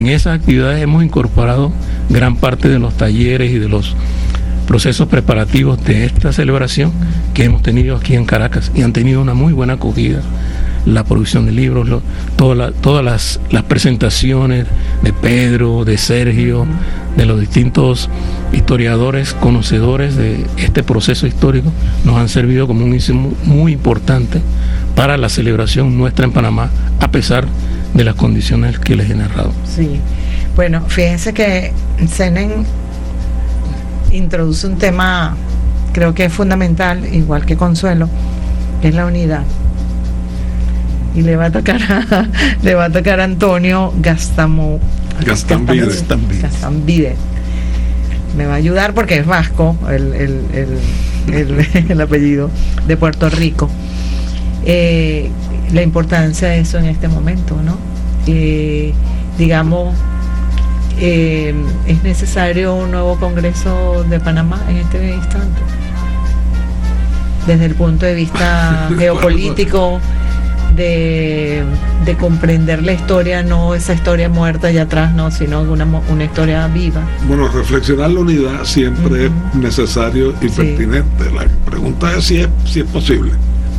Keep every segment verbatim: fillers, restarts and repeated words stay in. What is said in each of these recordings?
En esas actividades hemos incorporado gran parte de los talleres y de los procesos preparativos de esta celebración que hemos tenido aquí en Caracas y han tenido una muy buena acogida. La producción de libros, lo, toda la, todas las, las presentaciones de Pedro, de Sergio, de los distintos historiadores conocedores de este proceso histórico nos han servido como un insumo muy importante para la celebración nuestra en Panamá, a pesar de las condiciones que les he narrado. Sí, bueno, fíjense que Senen introduce un tema, creo que es fundamental, igual que Consuelo, que es la unidad. Y le va a tocar a, le va a tocar a Antonio Gastamo, Gastambide. Gastambide. Gastambide. Me va a ayudar porque es vasco el, el, el, el, el apellido, de Puerto Rico. Eh, la importancia de eso en este momento, ¿no? Eh, digamos, eh, ¿es necesario un nuevo Congreso de Panamá en este instante? Desde el punto de vista geopolítico, de, de comprender la historia, no esa historia muerta allá atrás, no, sino una, una historia viva. Bueno, reflexionar la unidad siempre uh-huh. es necesario y sí. pertinente. La pregunta es si es, si es posible.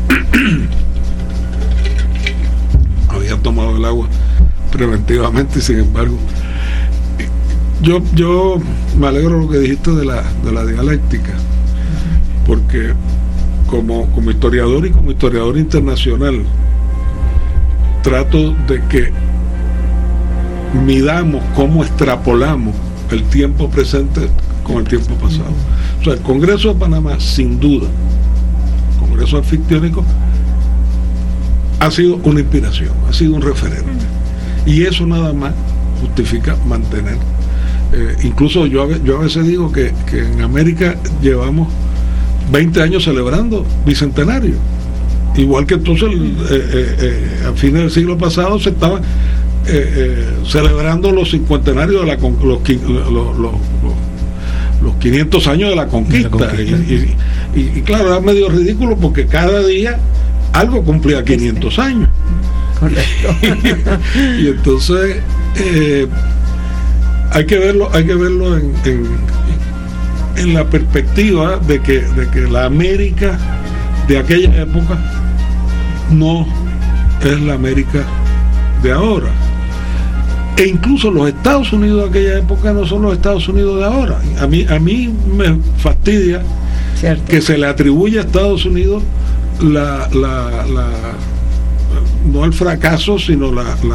Había tomado el agua preventivamente y sin embargo yo yo me alegro de lo que dijiste de la de la dialéctica, porque como como historiador y como historiador internacional trato de que midamos cómo extrapolamos el tiempo presente con el tiempo pasado. O sea, el Congreso de Panamá, sin duda, el Congreso anfictiónico, ha sido una inspiración, ha sido un referente. Y eso nada más justifica mantener. Eh, incluso yo, yo a veces digo que, que en América llevamos veinte años celebrando bicentenario. Igual que entonces eh, eh, eh, a fines del siglo pasado se estaban eh, eh, celebrando los cincuentenarios de la los, los, los, los, los quinientos años de la conquista. De la conquista. Y, y, y, y claro, era medio ridículo porque cada día algo cumplía quinientos años. Correcto. Y, y entonces eh, hay que verlo, hay que verlo en, en, en la perspectiva de que, de que la América de aquella época no es la América de ahora. E incluso los Estados Unidos de aquella época no son los Estados Unidos de ahora. A mí, a mí me fastidia Cierto. que se le atribuya a Estados Unidos la, la, la no el fracaso, sino la, la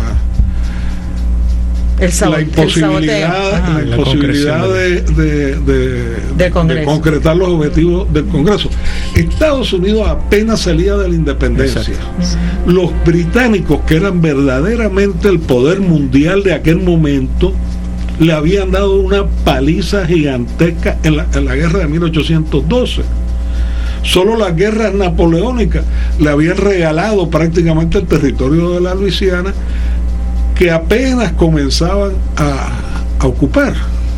el sabot- la imposibilidad, el la imposibilidad de, de, de, de concretar los objetivos del Congreso. Estados Unidos apenas salía de la independencia. Exacto. Los británicos, que eran verdaderamente el poder mundial de aquel momento, le habían dado una paliza gigantesca en la, en la guerra de mil ochocientos doce. Solo las guerras napoleónicas le habían regalado prácticamente el territorio de la Luisiana, que apenas comenzaban a, a ocupar.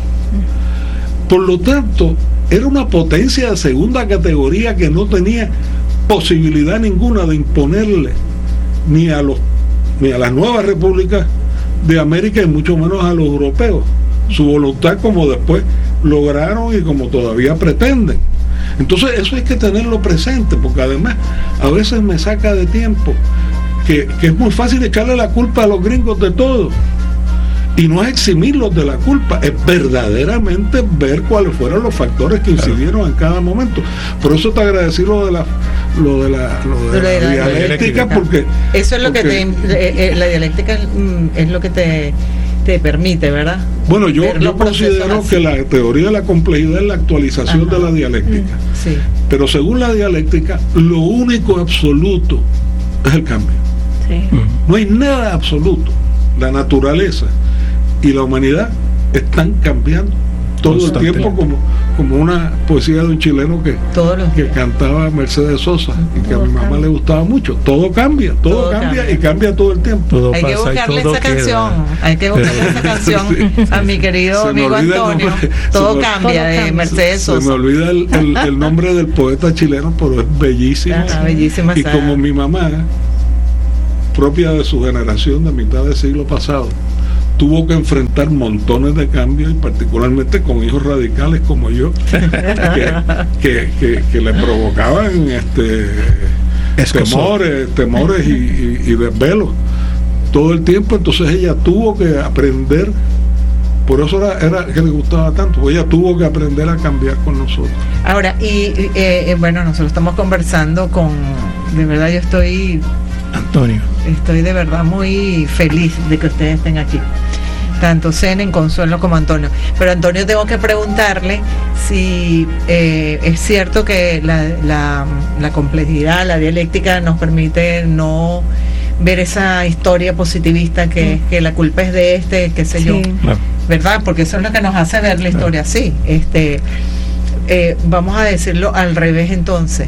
Por lo tanto, era una potencia de segunda categoría que no tenía posibilidad ninguna de imponerle ni a los ni a las nuevas repúblicas de América y mucho menos a los europeos su voluntad, como después lograron y como todavía pretenden. Entonces eso hay que tenerlo presente, porque además a veces me saca de tiempo que, que es muy fácil echarle la culpa a los gringos de todo, y no es eximirlos de la culpa, es verdaderamente ver cuáles fueron los factores que incidieron claro. en cada momento. Por eso te agradecí lo de la lo de la, lo de la, la dialéctica, dialéctica, porque eso es lo porque, que te, eh, la dialéctica es lo que te te permite, ¿verdad? Bueno, yo, yo considero que la teoría de la complejidad es la actualización Ajá. de la dialéctica. Sí. Pero según la dialéctica, lo único absoluto es el cambio. Sí. No hay nada absoluto. La naturaleza y la humanidad están cambiando todo el tiempo, como, como una poesía de un chileno que, que cantaba Mercedes Sosa y que todo a mi mamá cambia. Le gustaba mucho. Todo cambia, todo, todo cambia, cambia y cambia todo el tiempo. Todo hay, que buscarle esa canción, hay que buscarle esa canción sí. a mi querido amigo Antonio. Nombre, todo me, cambia de Mercedes Sosa. Se me olvida el, el, el nombre del poeta chileno, pero es bellísimo. Ah, bellísima y como mi mamá, propia de su generación de mitad del siglo pasado, tuvo que enfrentar montones de cambios, y particularmente con hijos radicales como yo, que, que, que, que le provocaban este temores, temores y, y, y desvelos todo el tiempo. Entonces ella tuvo que aprender, por eso era, era que le gustaba tanto, ella tuvo que aprender a cambiar con nosotros. Ahora, y eh, bueno, nosotros estamos conversando con, de verdad yo estoy Antonio. Estoy de verdad muy feliz de que ustedes estén aquí, tanto Senen, Consuelo como Antonio. Pero Antonio, tengo que preguntarle si eh, es cierto que la, la, la complejidad, la dialéctica nos permite no ver esa historia positivista que, mm. que la culpa es de este, qué sé sí. yo, no. ¿verdad? Porque eso es lo que nos hace ver la historia no. así. Este, eh, vamos a decirlo al revés entonces.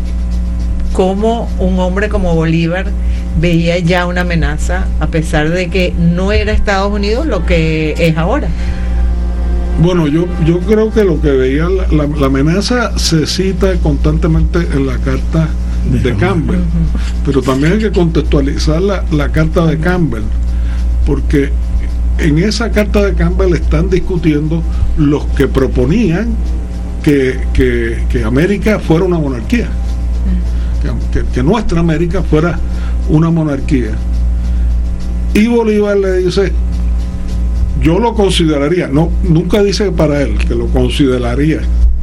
Cómo un hombre como Bolívar veía ya una amenaza, a pesar de que no era Estados Unidos lo que es ahora. Bueno, yo yo creo que lo que veía la, la, la amenaza se cita constantemente en la carta de Campbell, uh-huh. pero también hay que contextualizar la, la carta de Campbell, porque en esa carta de Campbell están discutiendo los que proponían que, que, que América fuera una monarquía. Que, que nuestra América fuera una monarquía, y Bolívar le dice, yo lo consideraría, no, nunca dice para él que lo consideraría,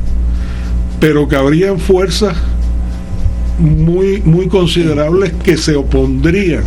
pero que habrían fuerzas muy muy considerables que se opondrían,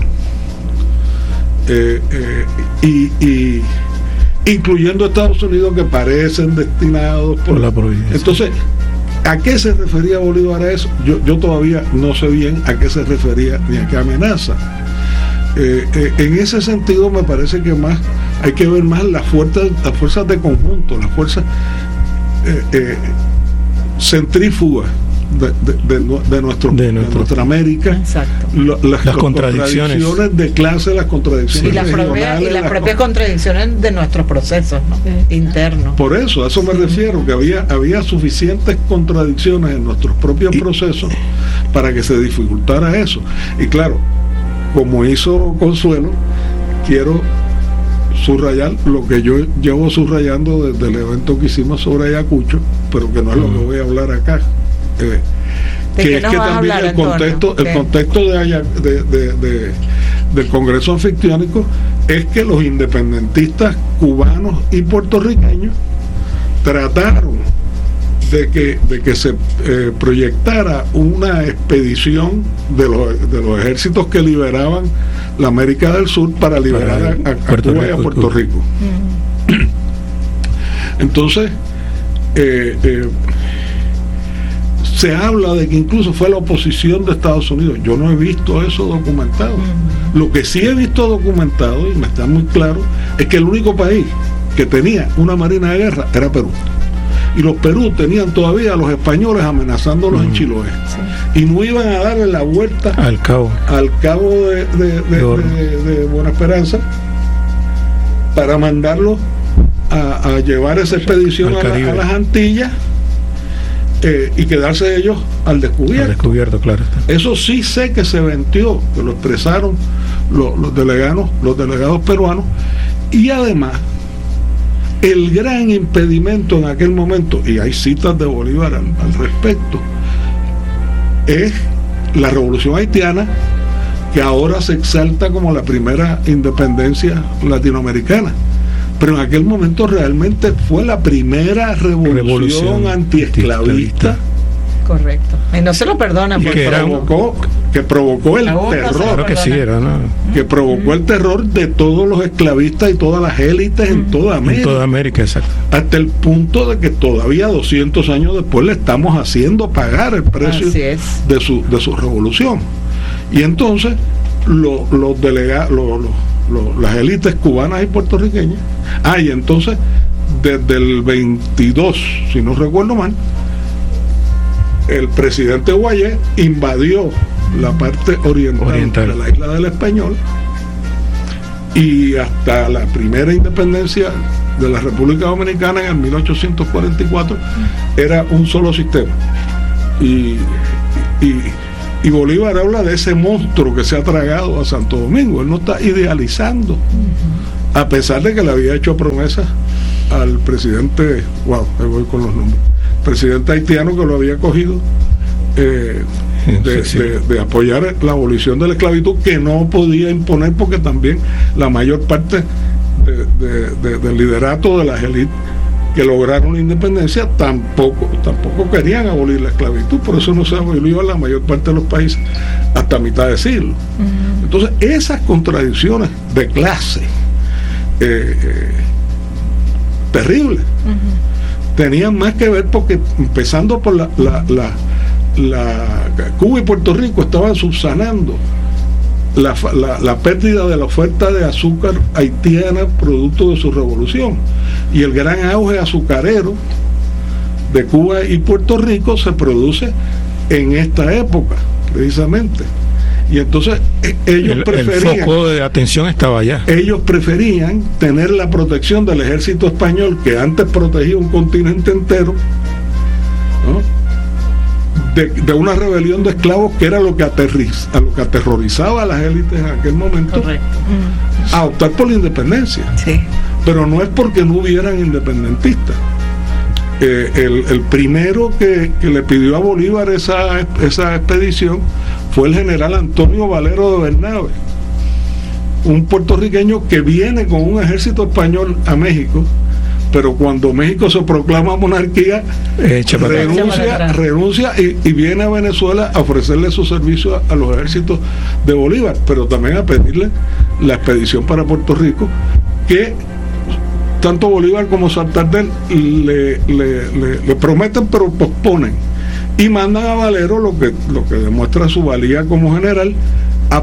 eh, eh, y, y incluyendo Estados Unidos, que parecen destinados por, por la provincia. Entonces, ¿a qué se refería Bolívar a eso? Yo, yo todavía no sé bien a qué se refería ni a qué amenaza. Eh, eh, en ese sentido me parece que más hay que ver más las fuerzas, las fuerzas de conjunto, las fuerzas eh, eh, centrífugas de, de, de, de, nuestro, de, nuestro, de nuestra América. Lo, las, las contradicciones. contradicciones de clase, las contradicciones sí, la propia, y las, las propias contradicciones de nuestros procesos, ¿no? sí. internos. Por eso, a eso me sí. refiero, que había, había suficientes contradicciones en nuestros propios y, procesos para que se dificultara eso. Y claro, como hizo Consuelo, quiero subrayar lo que yo llevo subrayando desde el evento que hicimos sobre Ayacucho, pero que no es lo que voy a hablar acá. Eh, que es que también hablar, el contexto el contexto de, de, de, de del Congreso Anfictiónico es que los independentistas cubanos y puertorriqueños trataron de que de que se eh, proyectara una expedición de los, de los ejércitos que liberaban la América del Sur para liberar para a, a, a Cuba y a Puerto Rico. Uh-huh. Entonces eh, eh, se habla de que incluso fue la oposición de Estados Unidos. Yo no he visto eso documentado. Uh-huh. Lo que sí he visto documentado, y me está muy claro, es que el único país que tenía una marina de guerra era Perú. Y los Perú tenían todavía a los españoles amenazándolos uh-huh. en Chiloé. Sí. Y no iban a darle la vuelta al cabo, al cabo de, de, de, de, de, de Buena Esperanza para mandarlos a, a llevar esa expedición a, la, a las Antillas. Eh, y quedarse ellos al descubierto. Al descubierto, claro. Eso sí sé que se vendió, que lo expresaron los, los delegados, los delegados peruanos, y además el gran impedimento en aquel momento, y hay citas de Bolívar al, al respecto, es la revolución haitiana, que ahora se exalta como la primera independencia latinoamericana. Pero en aquel momento realmente fue la primera revolución, revolución antiesclavista. Correcto. Y no se lo perdonan. Que, que, provocó, que provocó el terror. Claro que sí, era, ¿no? Que provocó mm. el terror de todos los esclavistas y todas las élites mm. en toda América. En toda América, exacto. Hasta el punto de que todavía doscientos años después le estamos haciendo pagar el precio de su, de su revolución. Y entonces los lo delegados, lo, lo, lo, las élites cubanas y puertorriqueñas, ah, y entonces desde el veintidós, si no recuerdo mal, el presidente Guayé invadió la parte oriental, oriental de la isla del Español, y hasta la primera independencia de la República Dominicana en el mil ochocientos cuarenta y cuatro era un solo sistema. Y, y, y Bolívar habla de ese monstruo que se ha tragado a Santo Domingo. Él no está idealizando a pesar de que le había hecho promesas al presidente, wow, me voy con los nombres, presidente haitiano que lo había cogido, eh, de, sí, sí. De, de apoyar la abolición de la esclavitud, que no podía imponer porque también la mayor parte de, de, de, del liderato de las élites que lograron la independencia tampoco, tampoco querían abolir la esclavitud, por eso no se abolió en la mayor parte de los países hasta mitad de siglo. Uh-huh. Entonces esas contradicciones de clase eh, eh, terribles uh-huh. tenían más que ver porque empezando por la, la, la, la Cuba y Puerto Rico estaban subsanando La, la, la pérdida de la oferta de azúcar haitiana producto de su revolución, y el gran auge azucarero de Cuba y Puerto Rico se produce en esta época precisamente, y entonces ellos el, preferían, el foco de atención estaba allá. Ellos preferían tener la protección del ejército español, que antes protegía un continente entero, ¿no? De, de una rebelión de esclavos, que era lo que, aterriz, a lo que aterrorizaba a las élites en aquel momento. Correcto. A optar por la independencia. Sí. Pero no es porque no hubieran independentistas. Eh, el, el primero que, que le pidió a Bolívar esa, esa expedición fue el general Antonio Valero de Bernabe, un puertorriqueño que viene con un ejército español a México, pero cuando México se proclama monarquía, eh, renuncia, renuncia y, y viene a Venezuela a ofrecerle su servicio a, a los ejércitos de Bolívar, pero también a pedirle la expedición para Puerto Rico, que tanto Bolívar como Santander le, le, le, le prometen pero posponen, y mandan a Valero, lo que, lo que demuestra su valía como general, a,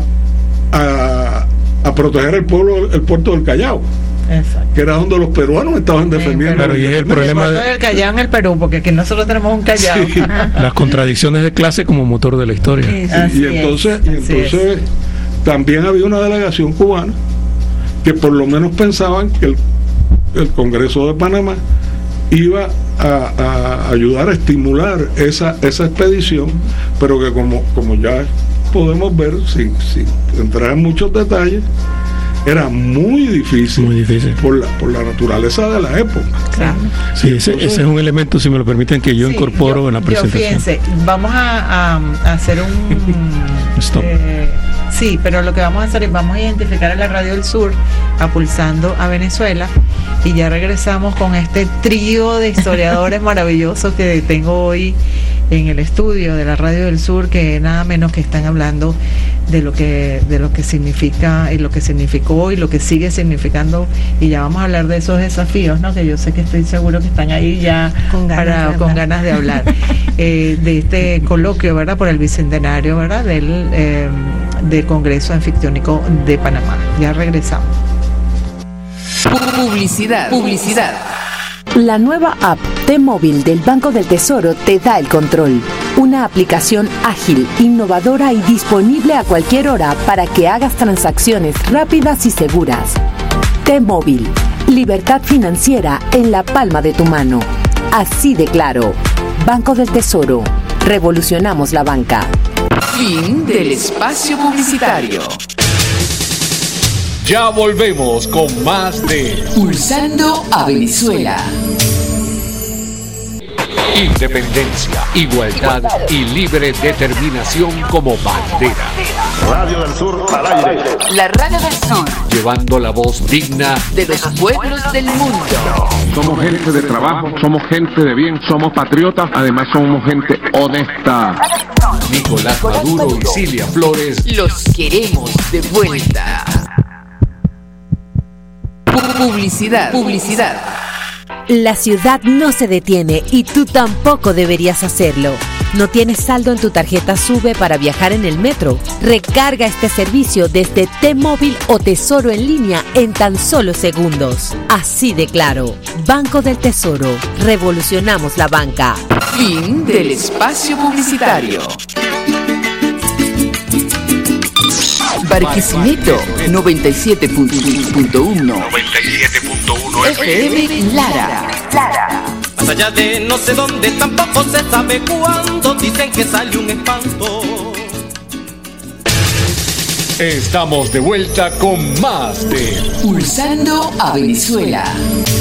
a, a proteger el pueblo, el puerto del Callao. Exacto. Que era donde los peruanos estaban defendiendo. Claro, y es el problema el del Callao en el Perú, porque aquí nosotros tenemos un Callao. Sí. Las contradicciones de clase como motor de la historia. Sí, y entonces, y entonces también había una delegación cubana que por lo menos pensaban que el, el Congreso de Panamá iba a, a ayudar a estimular esa, esa expedición, pero que como, como ya podemos ver, sin, sin entrar en muchos detalles, era muy difícil, muy difícil. Por, la, por la naturaleza de la época. Claro. Sí, ese, ese es un elemento, si me lo permiten, que yo sí, incorporo yo, en la presentación. Yo fíjense, vamos a, a, a hacer un... Stop. Eh, sí, pero lo que vamos a hacer es, vamos a identificar a la Radio del Sur, apulsando a Venezuela, y ya regresamos con este trío de historiadores maravillosos que tengo hoy en el estudio de la Radio del Sur, que nada menos que están hablando de lo que de lo que significa y lo que significó y lo que sigue significando, y ya vamos a hablar de esos desafíos, ¿no? Que yo sé que estoy seguro que están ahí ya con ganas, para, de, con ganas de hablar eh, de este coloquio, ¿verdad? Por el bicentenario, ¿verdad? Del, eh, del Congreso Anfictiónico de Panamá. Ya regresamos. Publicidad, publicidad. La nueva app T-Móvil del Banco del Tesoro te da el control. Una aplicación ágil, innovadora y disponible a cualquier hora para que hagas transacciones rápidas y seguras. T-Móvil, libertad financiera en la palma de tu mano. Así de claro. Banco del Tesoro. Revolucionamos la banca. Fin del espacio publicitario. Ya volvemos con más de Pulsando a Venezuela. Independencia, igualdad y libre determinación como bandera. Radio del Sur al aire. La Radio del Sur, llevando la voz digna de los pueblos del mundo. Somos gente de trabajo, somos gente de bien, somos patriotas, además somos gente honesta. Nicolás Maduro y Cilia Flores los queremos de vuelta. Publicidad, publicidad. La ciudad no se detiene y tú tampoco deberías hacerlo. ¿No tienes saldo en tu tarjeta SUBE para viajar en el metro? Recarga este servicio desde T-Móvil o Tesoro en línea en tan solo segundos. Así de claro. Banco del Tesoro. Revolucionamos la banca. Fin del espacio publicitario. Barquisimeto noventa y siete punto uno noventa y siete punto uno F M Lara. Lara. Más allá de no sé dónde, tampoco se sabe cuándo, dicen que sale un espanto. Estamos de vuelta con más de Pulsando a Venezuela.